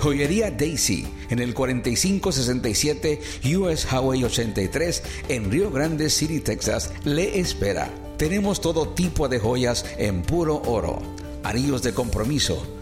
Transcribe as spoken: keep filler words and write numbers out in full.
Joyería Daisy, en el cuarenta y cinco sesenta y siete U S Highway ochenta y tres en Rio Grande City, Texas, le espera. Tenemos todo tipo de joyas en puro oro, anillos de compromiso,